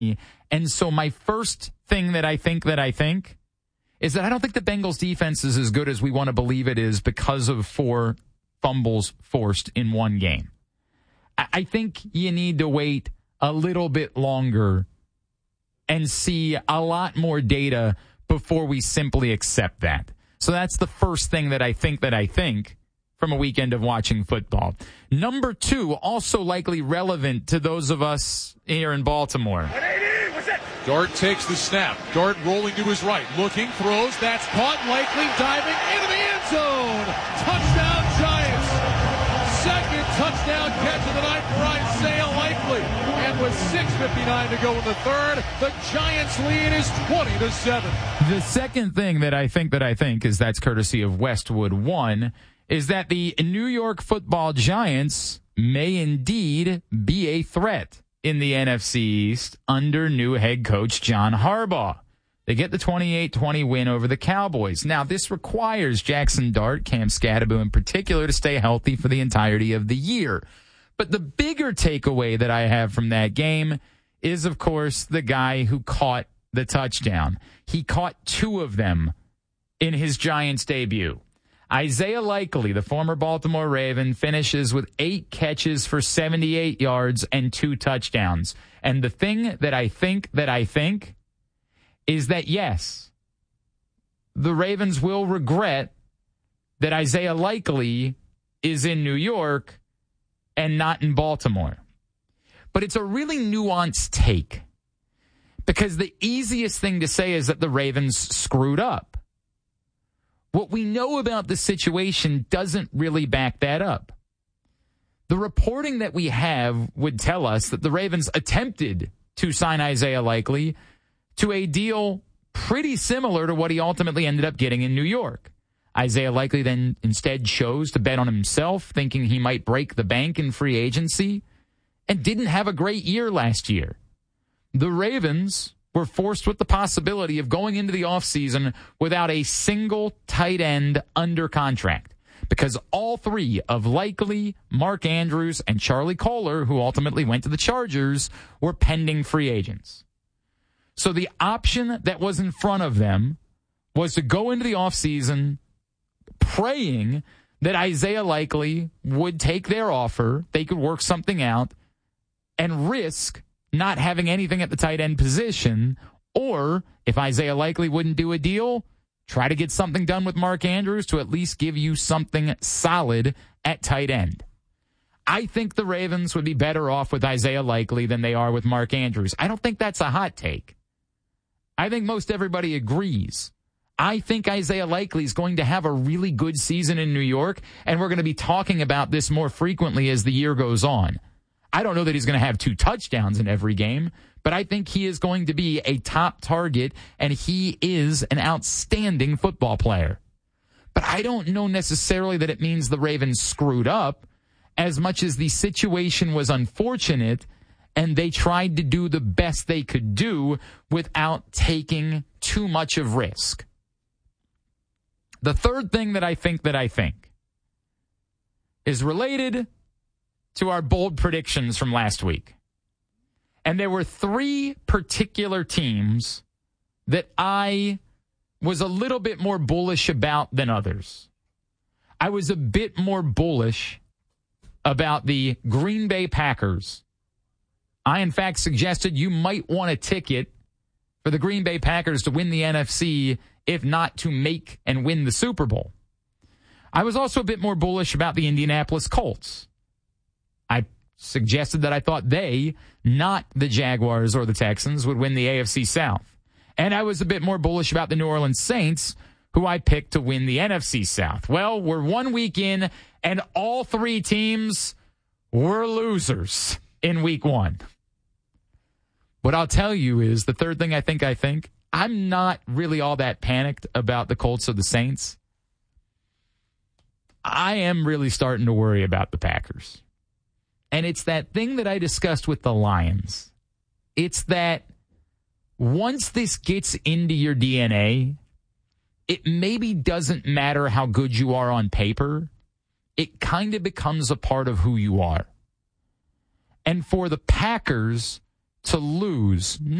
And so my first thing that I think is that I don't think the Bengals defense is as good as we want to believe it is because of 4 fumbles forced in one game. I think you need to wait a little bit longer and see a lot more data before we simply accept that. So that's the first thing that I think from a weekend of watching football. Number 2, also likely relevant to those of us here in Baltimore. Dart takes the snap. Dart rolling to his right. Looking, throws. That's caught. Likely diving into the end zone. Touchdown Giants. Second touchdown catch of the night for Isaiah Likely. And with 6:59 to go in the third, the Giants lead is 20-7. The second thing that I think is that's courtesy of Westwood 1 is that the New York Football Giants may indeed be a threat in the NFC East under new head coach John Harbaugh. They get the 28-20 win over the Cowboys. Now, this requires Jackson Dart, Cam Scadaboo in particular, to stay healthy for the entirety of the year. But the bigger takeaway that I have from that game is, of course, the guy who caught the touchdown. He caught 2 of them in his Giants debut. Isaiah Likely, the former Baltimore Raven, finishes with 8 catches for 78 yards and 2 touchdowns. And the thing that I think is that, yes, the Ravens will regret that Isaiah Likely is in New York and not in Baltimore. But it's a really nuanced take because the easiest thing to say is that the Ravens screwed up. What we know about the situation doesn't really back that up. The reporting that we have would tell us that the Ravens attempted to sign Isaiah Likely to a deal pretty similar to what he ultimately ended up getting in New York. Isaiah Likely then instead chose to bet on himself, thinking he might break the bank in free agency, and didn't have a great year last year. The Ravens were forced with the possibility of going into the offseason without a single tight end under contract because all 3 of Likely, Mark Andrews, and Charlie Kolar, who ultimately went to the Chargers, were pending free agents. So the option that was in front of them was to go into the offseason praying that Isaiah Likely would take their offer, they could work something out, and risk not having anything at the tight end position, or if Isaiah Likely wouldn't do a deal, try to get something done with Mark Andrews to at least give you something solid at tight end. I think the Ravens would be better off with Isaiah Likely than they are with Mark Andrews. I don't think that's a hot take. I think most everybody agrees. I think Isaiah Likely is going to have a really good season in New York, and we're going to be talking about this more frequently as the year goes on. I don't know that he's going to have 2 touchdowns in every game, but I think he is going to be a top target, and he is an outstanding football player. But I don't know necessarily that it means the Ravens screwed up as much as the situation was unfortunate, and they tried to do the best they could do without taking too much of risk. The third thing that I think is related to our bold predictions from last week. And there were 3 particular teams that I was a little bit more bullish about than others. I was a bit more bullish about the Green Bay Packers. I, in fact, suggested you might want a ticket for the Green Bay Packers to win the NFC, if not to make and win the Super Bowl. I was also a bit more bullish about the Indianapolis Colts. I suggested that I thought they, not the Jaguars or the Texans, would win the AFC South. And I was a bit more bullish about the New Orleans Saints, who I picked to win the NFC South. Well, we're 1 week in, and all 3 teams were losers in week 1. What I'll tell you is the third thing I think, I'm not really all that panicked about the Colts or the Saints. I am really starting to worry about the Packers. And it's that thing that I discussed with the Lions. It's that once this gets into your DNA, it maybe doesn't matter how good you are on paper. It kind of becomes a part of who you are. And for the Packers to lose.